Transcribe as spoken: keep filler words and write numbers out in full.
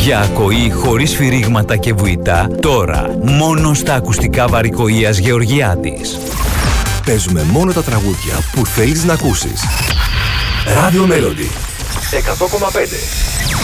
Για ακοή χωρίς σφυρίγματα και βουητά, τώρα μόνο στα ακουστικά Βαρικοΐας Γεωργιάδης. Παίζουμε μόνο τα τραγούδια που θέλεις να ακούσεις. Radio Melody εκατό κόμμα πέντε.